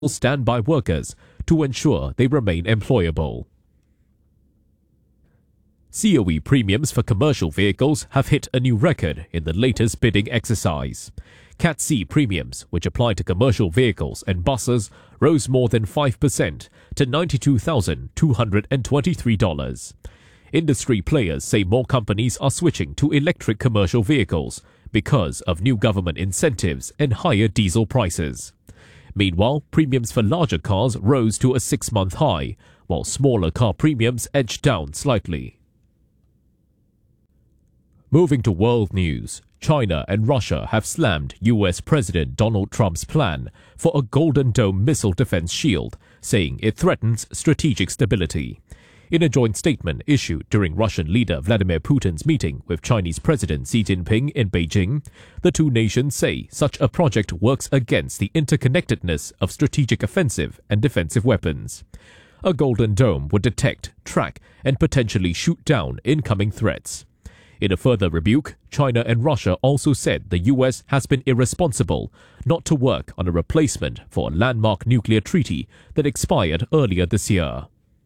standby workers to ensure they remain employable. COE premiums for commercial vehicles have hit a new record in the latest bidding exercise. Cat C premiums, which apply to commercial vehicles and buses, rose more than 5% to $92,223. Industry players say more companies are switching to electric commercial vehicles because of new government incentives and higher diesel prices. Meanwhile, premiums for larger cars rose to a 6-month high, while smaller car premiums edged down slightly. Moving to world news, China and Russia have slammed US President Donald Trump's plan for a Golden Dome missile defense shield, saying it threatens strategic stability. In a joint statement issued during Russian leader Vladimir Putin's meeting with Chinese President Xi Jinping in Beijing, the two nations say such a project works against the interconnectedness of strategic offensive and defensive weapons. A Golden Dome would detect, track, and potentially shoot down incoming threats. In a further rebuke, China and Russia also said the US has been irresponsible not to work on a replacement for a landmark nuclear treaty that expired earlier this year.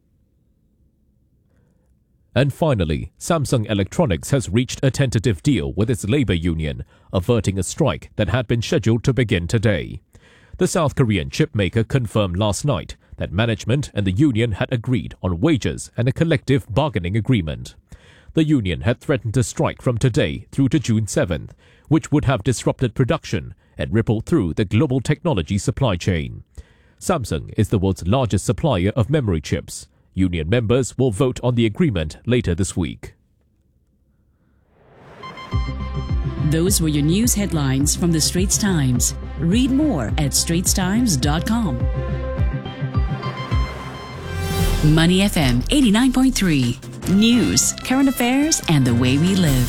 And finally, Samsung Electronics has reached a tentative deal with its labor union, averting a strike that had been scheduled to begin today. The South Korean chipmaker confirmed last night that management and the union had agreed on wages and a collective bargaining agreement. The union had threatened to strike from today through to June 7th, which would have disrupted production and rippled through the global technology supply chain. Samsung is the world's largest supplier of memory chips. Union members will vote on the agreement later this week. Those were your news headlines from the Straits Times. Read more at straitstimes.com. Money FM 89.3. News, current affairs, and the way we live.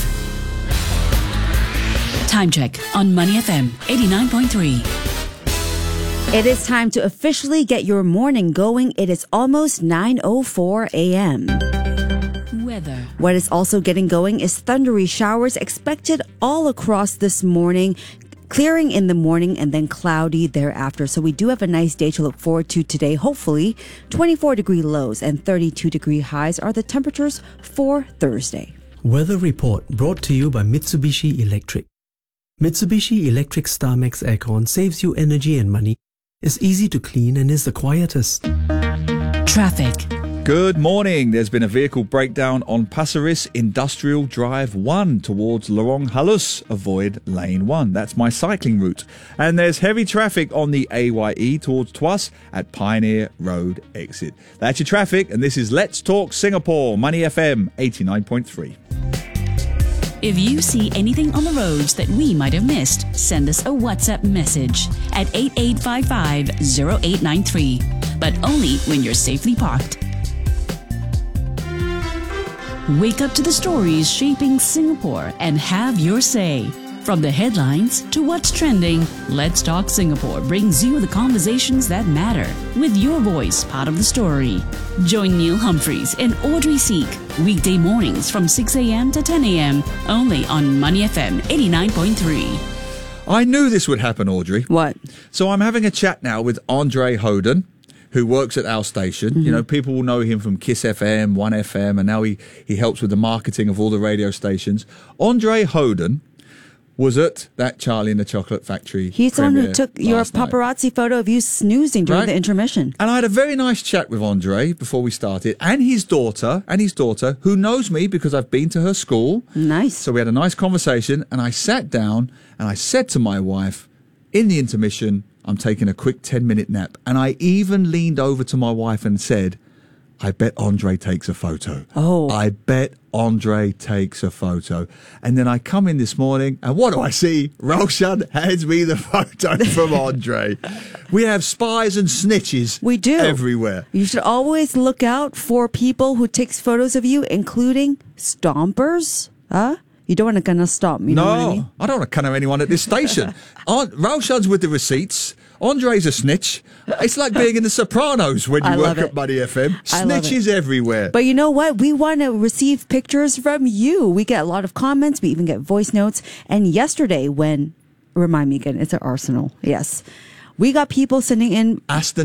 Time check on Money FM 89.3. It is time to officially get your morning going. It is almost 9:04 a.m. Weather. What is also getting going is thundery showers expected all across this morning, clearing in the morning and then cloudy thereafter. So we do have a nice day to look forward to today. Hopefully, 24-degree lows and 32-degree highs are the temperatures for Thursday. Weather report brought to you by Mitsubishi Electric. Mitsubishi Electric StarMax Aircon saves you energy and money, is easy to clean, and is the quietest. Traffic. Good morning. There's been a vehicle breakdown on Pasir Ris Industrial Drive 1 towards Lorong Halus. Avoid lane 1. That's my cycling route. And there's heavy traffic on the AYE towards Tuas at Pioneer Road exit. That's your traffic, and this is Let's Talk Singapore, Money FM 89.3. If you see anything on the roads that we might have missed, send us a WhatsApp message at 8855-0893. But only when you're safely parked. Wake up to the stories shaping Singapore and have your say. From the headlines to what's trending, Let's Talk Singapore brings you the conversations that matter, with your voice part of the story. Join Neil Humphreys and Audrey Seek weekday mornings from 6 a.m. to 10 a.m. only on Money FM 89.3. I knew this would happen, Audrey. What? So I'm having a chat now with Andre Hoden, who works at our station. Mm-hmm. You know, people will know him from Kiss FM, 1FM, and now he helps with the marketing of all the radio stations. Andre Hoden was at that Charlie and the Chocolate Factory. He's the one who took your paparazzi photo of you snoozing during the intermission. And I had a very nice chat with Andre before we started, and his daughter, who knows me because I've been to her school. Nice. So we had a nice conversation, and I sat down and I said to my wife, in the intermission, I'm taking a quick 10-minute nap. And I even leaned over to my wife and said, I bet Andre takes a photo. Oh. I bet Andre takes a photo. And then I come in this morning, and what do I see? Roshan hands me the photo from Andre. We have spies and snitches. We do. Everywhere. You should always look out for people who takes photos of you, including stompers. You don't want to kind of stomp. You know what I mean? I don't want to kind of anyone at this station. Roshan's with the receipts. Andre's a snitch. It's like being in The Sopranos when you work at Money FM. Snitches everywhere. But you know what? We want to receive pictures from you. We get a lot of comments. We even get voice notes. And yesterday remind me again, it's at Arsenal. Yes. We got people sending in Aston